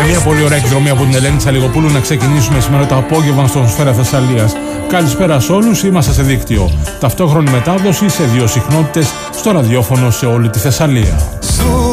Μια πολύ ωραία εκδρομή από την Ελένη Τσαλιγοπούλου να ξεκινήσουμε σήμερα το απόγευμα στον Σφαίρα Θεσσαλίας. Καλησπέρα σε όλους, είμαστε σε δίκτυο. Ταυτόχρονη μετάδοση σε 2 συχνότητες στο ραδιόφωνο σε όλη τη Θεσσαλία.